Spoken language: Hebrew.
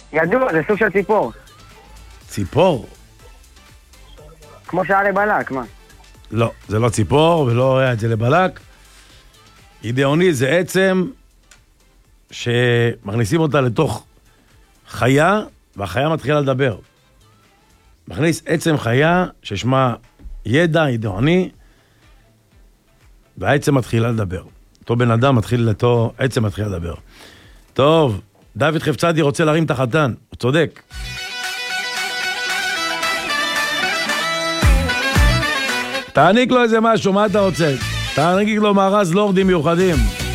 ידוע, זה סוג של ציפור. ציפור? כמו שהיה לבלק, מה? לא, זה לא ציפור ולא היה את זה לבלק. ידעוני זה עצם שמכניסים אותה לתוך חיה, והחיה מתחילה לדבר. מכניס עצם חיה ששמה ידע, ידעוני, והעצם מתחילה לדבר. אותו בן אדם עצם מתחיל לדבר. טוב, דוד חפצדי רוצה להרים את החתן, הוא צודק. תעניק לו איזה משהו, מה אתה רוצה? תעניק לו מארז לורדים מיוחדים.